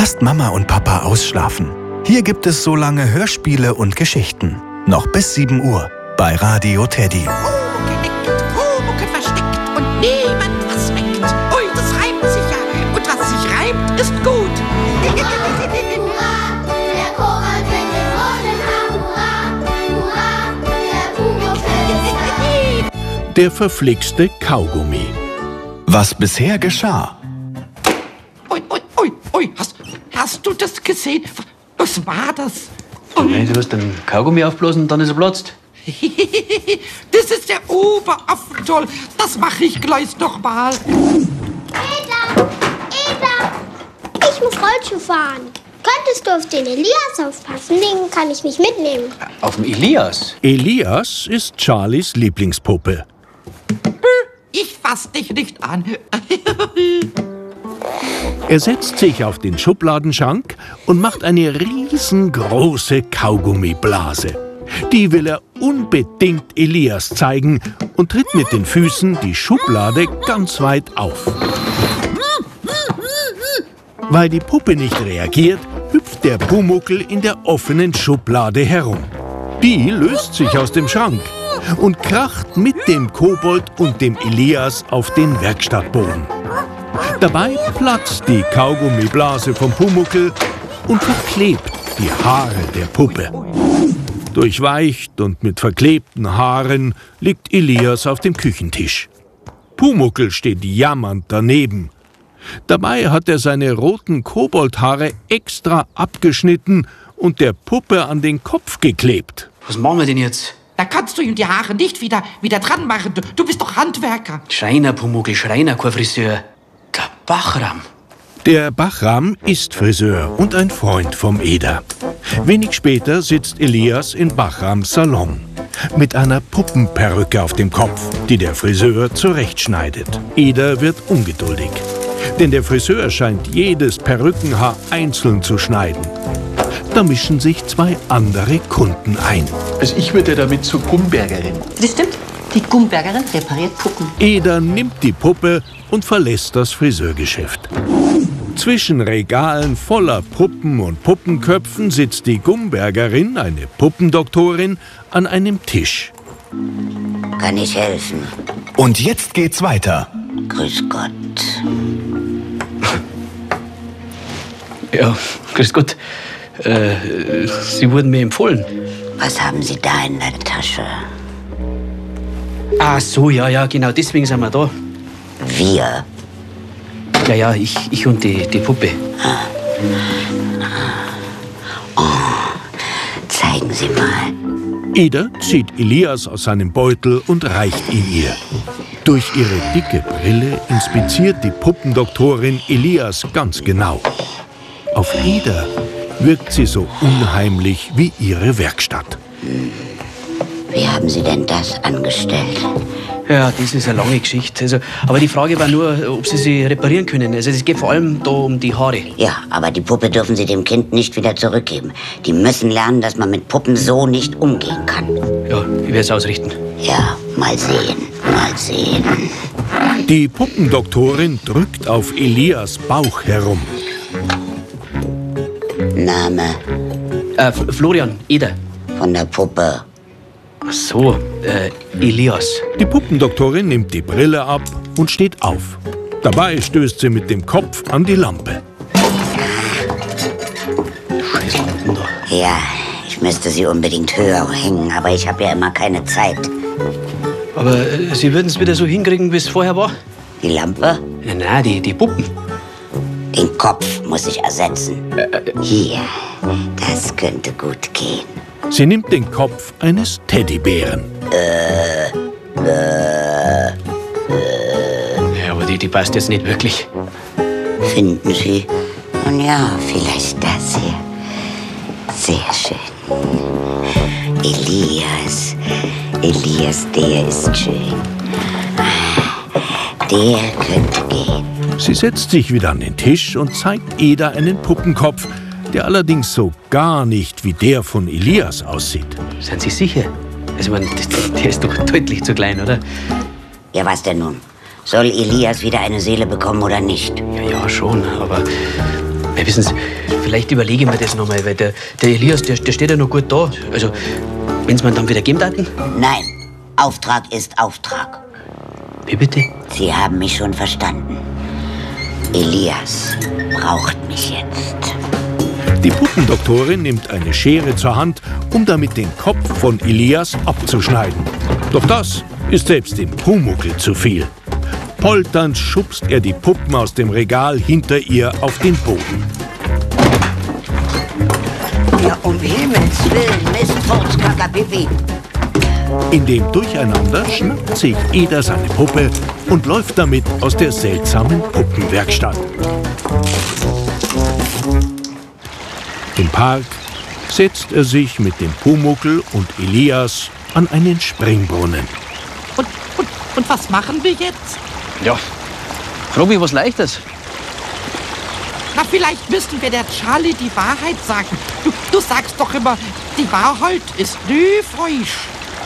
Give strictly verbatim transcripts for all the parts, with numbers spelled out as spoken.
Lasst Mama und Papa ausschlafen. Hier gibt es so lange Hörspiele und Geschichten. Noch bis sieben Uhr bei Radio Teddy. Pumuckl nickt, Pumuckl versteckt und niemand was weckt. Ui, das reimt sich ja. Und was sich reimt, ist gut. Hurra, der Kobold mit dem roten Haar. Hurra, hurra, der Pumuckl ist da. Der verflixte Kaugummi. Was bisher geschah. Ui, ui, ui, ui, hast, hast du das gesehen? Was war das? Nein, du hast den Kaugummi aufblasen und dann ist er platzt. Das ist der Oberaffentoll. Das mache ich gleich noch mal. Eda, Eda, ich muss Rollschuh fahren. Könntest du auf den Elias aufpassen? Den kann ich nicht mitnehmen. Auf dem Elias? Elias ist Charlies Lieblingspuppe. Ich fass dich nicht an. Er setzt sich auf den Schubladenschrank und macht eine riesengroße Kaugummiblase. Die will er unbedingt Elias zeigen und tritt mit den Füßen die Schublade ganz weit auf. Weil die Puppe nicht reagiert, hüpft der Pumuckl in der offenen Schublade herum. Die löst sich aus dem Schrank und kracht mit dem Kobold und dem Elias auf den Werkstattboden. Dabei platzt die Kaugummiblase vom Pumuckl und verklebt die Haare der Puppe. Durchweicht und mit verklebten Haaren liegt Elias auf dem Küchentisch. Pumuckl steht jammernd daneben. Dabei hat er seine roten Koboldhaare extra abgeschnitten und der Puppe an den Kopf geklebt. Was machen wir denn jetzt? Da kannst du ihm die Haare nicht wieder, wieder dran machen. Du, du bist doch Handwerker. Schreiner, Pumuckl, Schreiner, kein Friseur. Der Bachram. Der Bachram ist Friseur und ein Freund vom Eder. Wenig später sitzt Elias in Bachrams Salon mit einer Puppenperücke auf dem Kopf, die der Friseur zurechtschneidet. Eder wird ungeduldig, denn der Friseur scheint jedes Perückenhaar einzeln zu schneiden. Da mischen sich zwei andere Kunden ein. Also ich würde damit zur Gumbergerin. Das stimmt. Die Gumbergerin repariert Puppen. Eder nimmt die Puppe und verlässt das Friseurgeschäft. Zwischen Regalen voller Puppen und Puppenköpfen sitzt die Gumbergerin, eine Puppendoktorin, an einem Tisch. Kann ich helfen? Und jetzt geht's weiter. Grüß Gott. Ja, grüß Gott. Äh, Sie wurden mir empfohlen. Was haben Sie da in der Tasche? Ach so, ja, ja, genau, deswegen sind wir da. Wir? Ja, ja, ich, ich und die, die Puppe. Oh, zeigen Sie mal. Eder zieht Elias aus seinem Beutel und reicht ihn ihr. Durch ihre dicke Brille inspiziert die Puppendoktorin Elias ganz genau. Auf Eder wirkt sie so unheimlich wie ihre Werkstatt. Wie haben Sie denn das angestellt? Ja, das ist eine lange Geschichte. Also, aber die Frage war nur, ob Sie sie reparieren können. Also es geht vor allem da um die Haare. Ja, aber die Puppe dürfen Sie dem Kind nicht wieder zurückgeben. Die müssen lernen, dass man mit Puppen so nicht umgehen kann. Ja, ich werde es ausrichten. Ja, mal sehen, mal sehen. Die Puppendoktorin drückt auf Elias Bauch herum. Name? Äh, Florian, Eder. Von der Puppe. Ach so, äh, Elias. Die Puppendoktorin nimmt die Brille ab und steht auf. Dabei stößt sie mit dem Kopf an die Lampe. Scheiß Lampen da. Ja, ich müsste sie unbedingt höher hängen, aber ich habe ja immer keine Zeit. Aber äh, Sie würden es wieder so hinkriegen, wie es vorher war? Die Lampe? Nein, nein, die, die Puppen. Den Kopf muss ich ersetzen. Hier, das könnte gut gehen. Sie nimmt den Kopf eines Teddybären. Äh, äh, äh. Ja, aber die, die passt jetzt nicht wirklich. Finden Sie? Nun ja, vielleicht das hier. Sehr schön. Elias. Elias, der ist schön. Der könnte gehen. Sie setzt sich wieder an den Tisch und zeigt Eder einen Puppenkopf, der allerdings so gar nicht wie der von Elias aussieht. Sind Sie sicher? Also, man, der ist doch deutlich zu klein, oder? Ja, was denn nun? Soll Elias wieder eine Seele bekommen oder nicht? Ja, ja, schon, aber Ja, wissen Sie, vielleicht überlege ich mir das nochmal, weil der, der Elias, der, der steht ja noch gut da. Also, wenn Sie mir dann wieder geben daten? Nein, Auftrag ist Auftrag. Wie bitte? Sie haben mich schon verstanden. Elias braucht mich jetzt. Die Puppendoktorin nimmt eine Schere zur Hand, um damit den Kopf von Elias abzuschneiden. Doch das ist selbst dem Pumuckl zu viel. Polternd schubst er die Puppen aus dem Regal hinter ihr auf den Boden. Ja, um Himmels Willen, Mistforts Kakapipi. In dem Durcheinander schnappt sich Eder seine Puppe und läuft damit aus der seltsamen Puppenwerkstatt. Im Park setzt er sich mit dem Pumuckl und Elias an einen Springbrunnen. Und, und, und was machen wir jetzt? Ja, frag mich was Leichtes. Na, vielleicht müssen wir der Charlie die Wahrheit sagen. Du, du sagst doch immer, die Wahrheit ist nie falsch.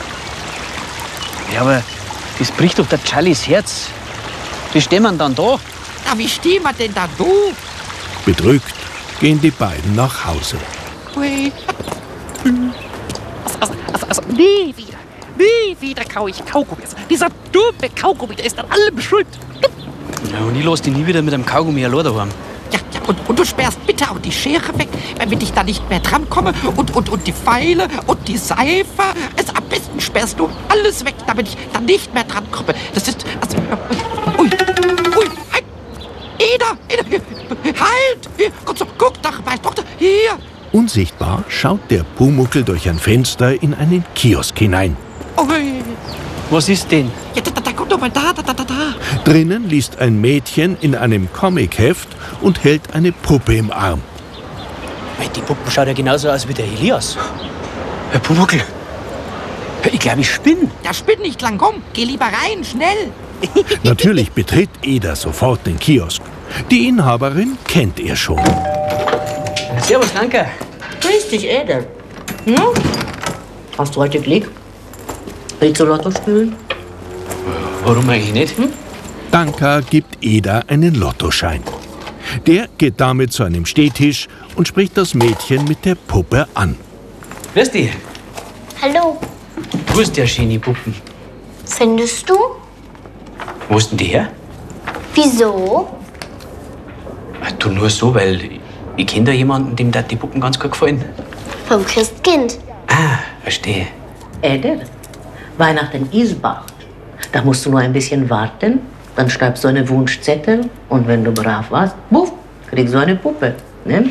Ja, aber das bricht doch der Charlies Herz. Wie stehen wir dann da? Na, wie stehen wir denn da, du? Bedrückt gehen die beiden nach Hause. Ui. Also, also, also, nie wieder, nie wieder kau ich Kaugummi. Also, dieser dumme Kaugummi, der ist an allem schuld. Ja, und ich lass dich nie wieder mit einem Kaugummi allein daheim. Ja, ja, und, und du sperrst bitte auch die Schere weg, damit ich da nicht mehr drankomme. Und, und, und die Pfeile und die Seife. Also am besten sperrst du alles weg, damit ich da nicht mehr drankomme. Das ist, also, ui, ui, halt. Eder, Eder, halt! Hier, komm so, guck doch, meine Tochter, hier. Unsichtbar schaut der Pumuckl durch ein Fenster in einen Kiosk hinein. Ui. Was ist denn? Ja, da, da, da, guck doch mal da, da, da, da, da. Drinnen liest ein Mädchen in einem Comicheft und hält eine Puppe im Arm. Die Puppe schaut ja genauso aus wie der Elias. Herr Pumuckl, ich glaube, ich spinne. Ja, spinn nicht lang rum. Geh lieber rein, schnell. Natürlich betritt Eder sofort den Kiosk. Die Inhaberin kennt er schon. Servus, danke. Grüß dich, Eder. Hm? Hast du heute Glück? Willst du Lotto spielen? Warum eigentlich nicht? Hm? Danka gibt Eder einen Lottoschein. Der geht damit zu einem Stehtisch und spricht das Mädchen mit der Puppe an. Grüß dich. Hallo, Wo ist der schöne Puppen? findest du? Wo ist denn die her? Wieso? Ach, du nur so, weil ich kenne da jemanden, dem da die Puppen ganz gut gefallen. Vom Christkind. Ah, verstehe. Eder, Weihnachten ist bald. Da musst du nur ein bisschen warten, dann schreibst du einen Wunschzettel und wenn du brav warst, buff, kriegst du eine Puppe. Ne?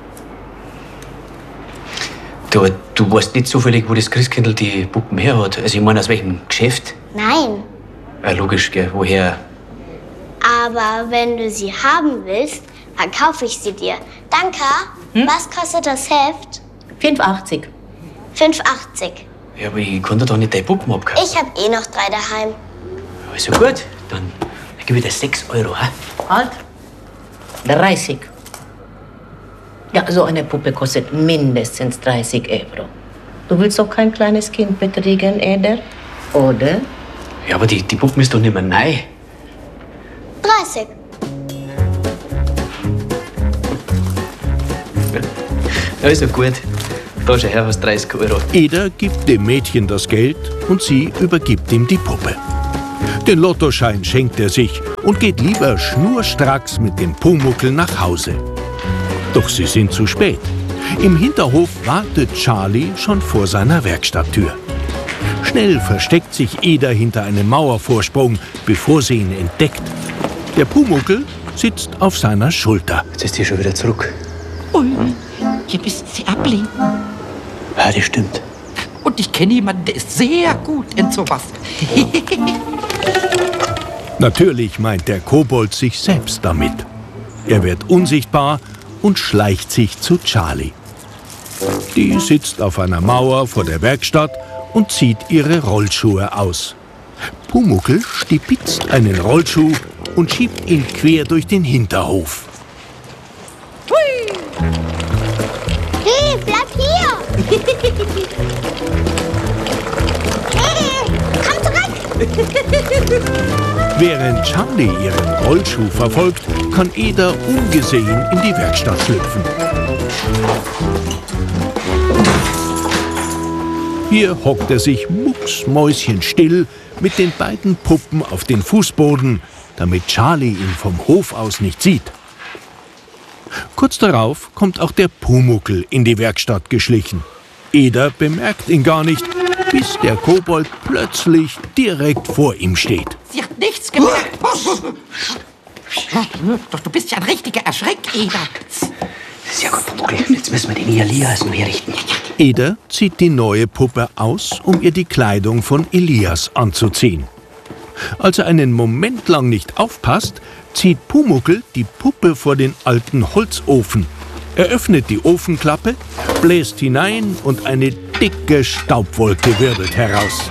Du, du weißt nicht zufällig, wo das Christkindl die Puppen her hat. Also ich meine, aus welchem Geschäft? Nein. Ja, logisch, gell, woher? Aber wenn du sie haben willst, dann kaufe ich sie dir. Danka, Hm? was kostet das Heft? fünf achtzig. fünf achtzig. Ja, aber ich kann dir doch nicht deine Puppen abkaufen. Ich habe eh noch drei daheim. Also gut, dann gebe ich dir sechs Euro. He? Halt. dreißig. Ja, so eine Puppe kostet mindestens dreißig Euro. Du willst doch kein kleines Kind betrügen, Eder? Oder? Ja, aber die, die Puppen ist doch nicht mehr neu. dreißig. Also gut, da schau her, was dreißig Euro. Eder gibt dem Mädchen das Geld und sie übergibt ihm die Puppe. Den Lottoschein schenkt er sich und geht lieber schnurstracks mit dem Pumuckl nach Hause. Doch sie sind zu spät. Im Hinterhof wartet Charlie schon vor seiner Werkstatttür. Schnell versteckt sich Eder hinter einem Mauervorsprung, bevor sie ihn entdeckt. Der Pumuckl sitzt auf seiner Schulter. Jetzt ist die schon wieder zurück. Ui, hier müssen Sie ablenken. Ja, das stimmt. Und ich kenne jemanden, der ist sehr gut in sowas. Natürlich meint der Kobold sich selbst damit. Er wird unsichtbar und schleicht sich zu Charlie. Die sitzt auf einer Mauer vor der Werkstatt und zieht ihre Rollschuhe aus. Pumuckl stibitzt einen Rollschuh und schiebt ihn quer durch den Hinterhof. Hey, bleib hier! Hey, komm zurück! Während Charlie ihren Rollschuh verfolgt, kann Eder ungesehen in die Werkstatt schlüpfen. Hier hockt er sich mucksmäuschenstill mit den beiden Puppen auf den Fußboden, damit Charlie ihn vom Hof aus nicht sieht. Kurz darauf kommt auch der Pumuckl in die Werkstatt geschlichen. Eder bemerkt ihn gar nicht, bis der Kobold plötzlich direkt vor ihm steht. Sie hat nichts gemerkt. Doch du bist ja ein richtiger Erschreck, Eder. Sehr gut, Pumuckl. Jetzt müssen wir den Elias neu richten. Eder zieht die neue Puppe aus, um ihr die Kleidung von Elias anzuziehen. Als er einen Moment lang nicht aufpasst, zieht Pumuckl die Puppe vor den alten Holzofen. Er öffnet die Ofenklappe, bläst hinein und eine dicke Staubwolke wirbelt heraus.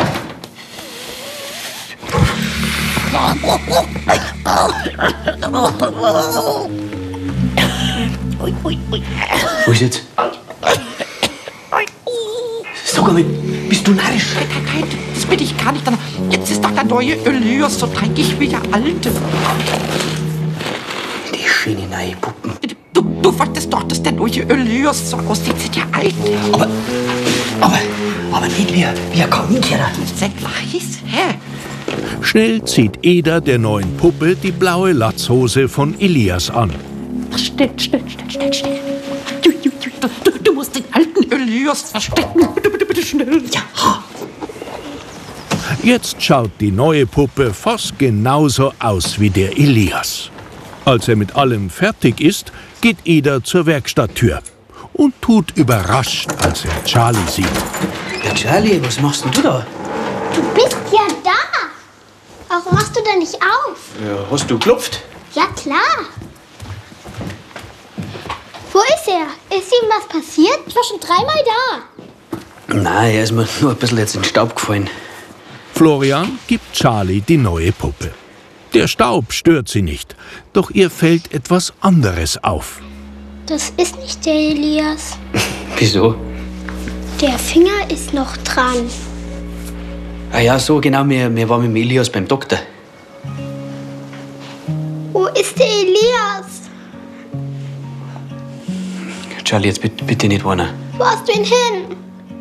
Wo ist jetzt? Sag einmal, bist du narrisch? Nein, nein, nein, das bin ich gar nicht. Jetzt ist doch der neue Elias so dreckig wie der alte. Die schöne neue Puppen. Du, du wolltest doch, dass der neue Elias so aussieht wie der alte. Aber, aber, aber nicht wie, wie ein Kaminkehrer. Sehr leise, hä? Schnell zieht Eder der neuen Puppe die blaue Latzhose von Elias an. Schnell, schnell, schnell, schnell, schnell. Du, du, du, du, du musst den alten Elias verstecken. Bitte, bitte, bitte, schnell. Ja. Jetzt schaut die neue Puppe fast genauso aus wie der Elias. Als er mit allem fertig ist, geht Eder zur Werkstatttür und tut überrascht, als er Charlie sieht. Ja, Charlie, was machst denn du da? Du bist ja da. Warum machst du denn nicht auf? Ja, hast du geklopft? Ja, klar. Wo ist er? Ist ihm was passiert? Ich war schon dreimal da. Nein, er ist mir nur ein bisschen jetzt in den Staub gefallen. Florian gibt Charlie die neue Puppe. Der Staub stört sie nicht, doch ihr fällt etwas anderes auf. Das ist nicht der Elias. Wieso? Der Finger ist noch dran. Ah ja, so genau, wir, wir waren mit dem Elias beim Doktor. Wo ist der Elias? Charlie, jetzt bitte, bitte nicht weinen. Wo hast du ihn hin?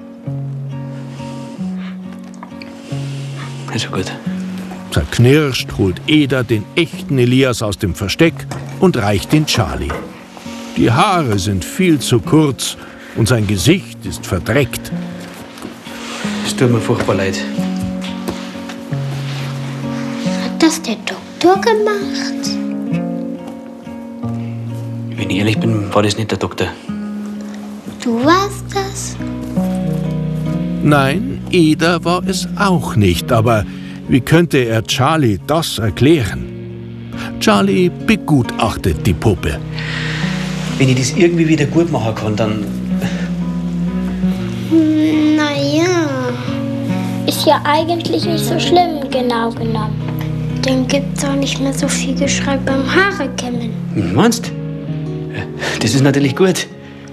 Also gut. Zerknirscht holt Eder den echten Elias aus dem Versteck und reicht ihn Charlie. Die Haare sind viel zu kurz und sein Gesicht ist verdreckt. Es tut mir furchtbar leid. Hat das der Doktor gemacht? Wenn ich ehrlich bin, war das nicht der Doktor. Du warst das? Nein, Eder war es auch nicht, aber wie könnte er Charlie das erklären? Charlie begutachtet die Puppe. Wenn ich das irgendwie wieder gut machen kann, dann... Naja, ist ja eigentlich nicht so schlimm, genau genommen. Dann gibt's auch nicht mehr so viel Geschrei beim Haarekämmen. Meinst? Das ist natürlich gut.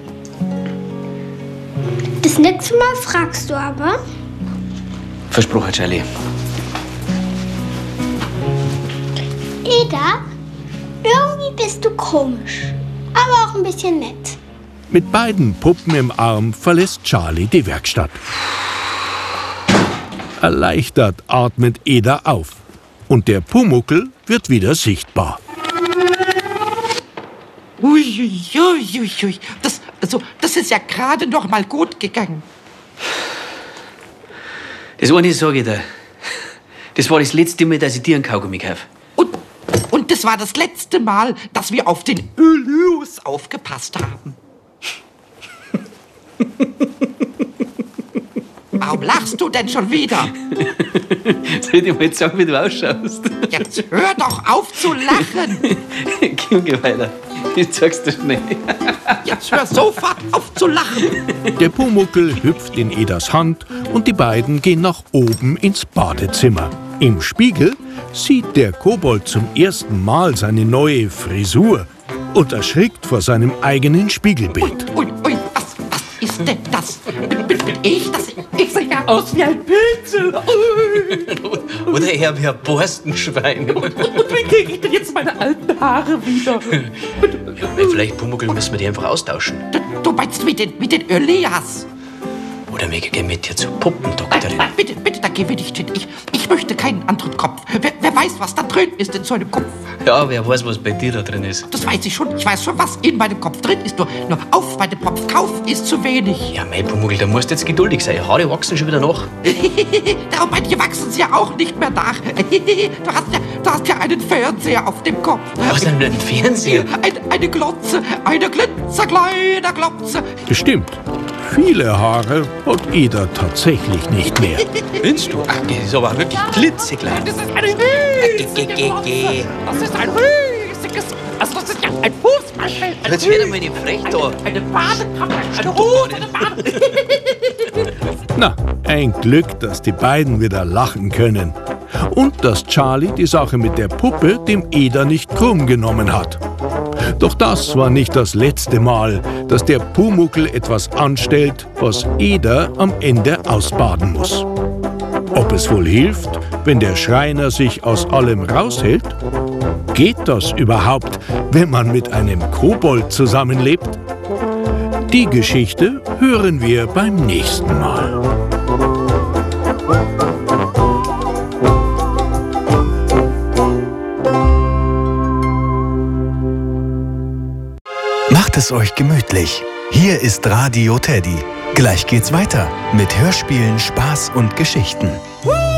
Das nächste Mal fragst du aber. Versprochen, Charlie. Eder, irgendwie bist du komisch, aber auch ein bisschen nett. Mit beiden Puppen im Arm verlässt Charlie die Werkstatt. Erleichtert atmet Eder auf und der Pumuckl wird wieder sichtbar. Uiuiuiui, das, also, das ist ja gerade noch mal gut gegangen. Das eine sage ich dir. Das war das letzte Mal, dass ich dir einen Kaugummi kaufe. Und, und das war das letzte Mal, dass wir auf den Elias aufgepasst haben. Warum lachst du denn schon wieder? Soll ich dir mal jetzt sagen, wie du ausschaust? Jetzt hör doch auf zu lachen. Komm, geh weiter. Ich sag's dir schnell. Jetzt hör sofort auf zu lachen. Der Pumuckl hüpft in Eders Hand und die beiden gehen nach oben ins Badezimmer. Im Spiegel sieht der Kobold zum ersten Mal seine neue Frisur und erschrickt vor seinem eigenen Spiegelbild. Ui, ui, was, was ist denn das? Bin, bin, bin ich das? Ich sehe ja aus wie ein Pilze. Oder eher wie ein Borstenschwein. Und, und, und wie kriege ich denn jetzt meine alten Haare wieder? Ja, vielleicht, Pumuckl, müssen wir die einfach austauschen. Du, du meinst wie den, wie den Elias? Oder wir gehen mit dir zur Puppendoktorin. Nein, bitte, bitte, da gehen wir nicht hin. Ich, ich möchte keinen anderen Kopf. Wer, wer weiß, was da drin ist in so einem Kopf? Ja, wer weiß, was bei dir da drin ist. Das weiß ich schon. Ich weiß schon, was in meinem Kopf drin ist. Nur, nur auf meinem Kopf kaufen ist zu wenig. Ja, mei, Pumuckl, da musst du jetzt geduldig sein. Haare wachsen schon wieder nach. Darum bei dir wachsen sie ja auch nicht mehr nach. Du hast ja, du hast ja einen Fernseher auf dem Kopf. Was denn einen Fernseher? Ein, eine Glotze, eine glitzerkleine Glotze. Bestimmt. Viele Haare hat Eder tatsächlich nicht mehr. Findest du? Ach, das ist aber wirklich klitzeklein. Das ist ein riesiges, das ist ein riesiges, also das ist ja ein Fußballfeld. Ein Jetzt wird einmal die frech da. Eine, eine Badekammer, eine Hose, eine Bade. Na, ein Glück, dass die beiden wieder lachen können. Und dass Charlie die Sache mit der Puppe dem Eder nicht krumm genommen hat. Doch das war nicht das letzte Mal, dass der Pumuckl etwas anstellt, was Eder am Ende ausbaden muss. Ob es wohl hilft, wenn der Schreiner sich aus allem raushält? Geht das überhaupt, wenn man mit einem Kobold zusammenlebt? Die Geschichte hören wir beim nächsten Mal. Macht es euch gemütlich. Hier ist Radio Teddy. Gleich geht's weiter mit Hörspielen, Spaß und Geschichten.